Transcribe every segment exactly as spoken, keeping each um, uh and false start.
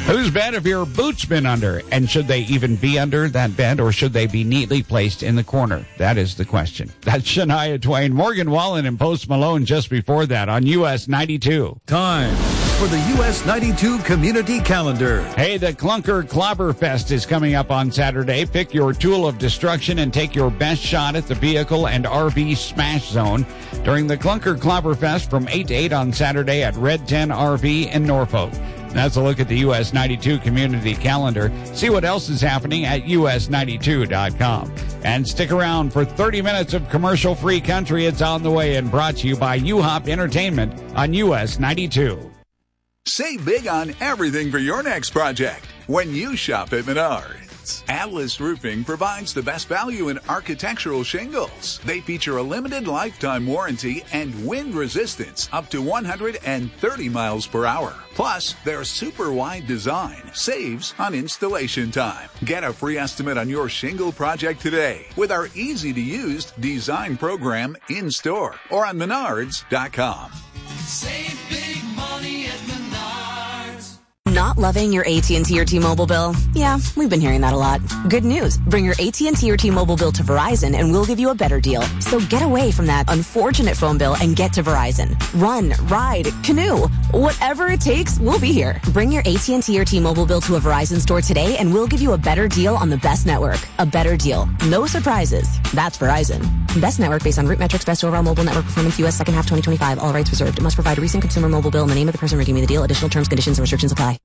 Whose bed have your boots been under? And should they even be under that bed, or should they be neatly placed in the corner? That is the question. That's Shania Twain, Morgan Wallen, and Post Malone just before that on U S ninety-two. Time for the U S ninety-two Community Calendar. Hey, the Clunker Clobber Fest is coming up on Saturday. Pick your tool of destruction and take your best shot at the vehicle and R V smash zone during the Clunker Clobber Fest from eight to eight on Saturday at Red ten R V in Norfolk. That's a look at the U S ninety-two Community Calendar. See what else is happening at U S ninety-two dot com. And stick around for thirty minutes of commercial-free country. It's on the way and brought to you by U-Hop Entertainment on U S ninety-two. Save big on everything for your next project when you shop at Menards. Atlas Roofing provides the best value in architectural shingles. They feature a limited lifetime warranty and wind resistance up to one hundred thirty miles per hour. Plus, their super wide design saves on installation time. Get a free estimate on your shingle project today with our easy-to-use design program in-store or on menards dot com. Save big money at Menards. Not loving your A T and T or T-Mobile bill? Yeah, we've been hearing that a lot. Good news. Bring your A T and T or T-Mobile bill to Verizon and we'll give you a better deal. So get away from that unfortunate phone bill and get to Verizon. Run, ride, canoe. Whatever it takes, we'll be here. Bring your A T and T or T-Mobile bill to a Verizon store today and we'll give you a better deal on the best network. A better deal. No surprises. That's Verizon. Best network based on root metrics, best overall mobile network performance, U S second half twenty twenty-five. All rights reserved. It must provide a recent consumer mobile bill in the name of the person redeeming the deal. Additional terms, conditions, and restrictions apply.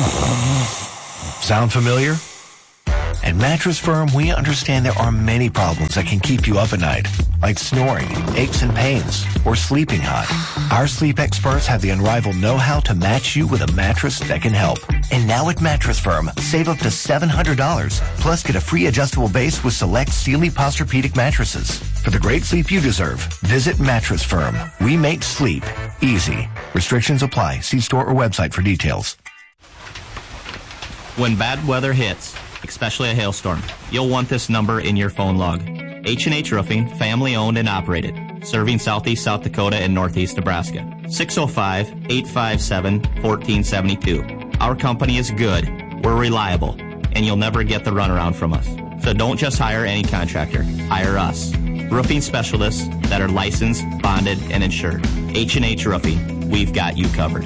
Sound familiar? At Mattress Firm, we understand there are many problems that can keep you up at night, like snoring, aches and pains, or sleeping hot. Our sleep experts have the unrivaled know-how to match you with a mattress that can help. And now at Mattress Firm, save up to seven hundred dollars, plus get a free adjustable base with select Sealy Posturepedic mattresses. For the great sleep you deserve, visit Mattress Firm. We make sleep easy. Restrictions apply. See store or website for details. When bad weather hits, especially a hailstorm, you'll want this number in your phone log. H and H Roofing, family owned and operated, serving southeast South Dakota and northeast Nebraska. six oh five, eight five seven, one four seven two. Our company is good, we're reliable, and you'll never get the runaround from us. So don't just hire any contractor, hire us. Roofing specialists that are licensed, bonded, and insured. H and H Roofing, we've got you covered.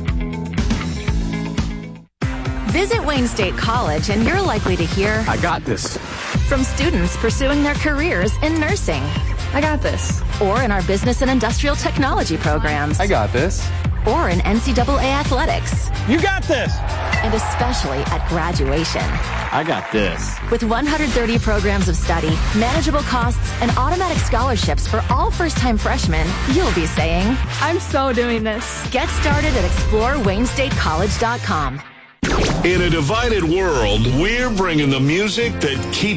Visit Wayne State College and you're likely to hear, I got this. From students pursuing their careers in nursing. I got this. Or in our business and industrial technology programs. I got this. Or in N C double A athletics. You got this. And especially at graduation. I got this. With one hundred thirty programs of study, manageable costs, and automatic scholarships for all first-time freshmen, you'll be saying, I'm so doing this. Get started at explore wayne state college dot com. In a divided world, we're bringing the music that keeps